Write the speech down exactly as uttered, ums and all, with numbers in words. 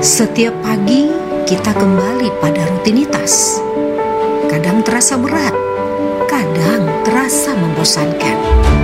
Setiap pagi kita kembali pada rutinitas. Kadang terasa berat, kadang terasa membosankan.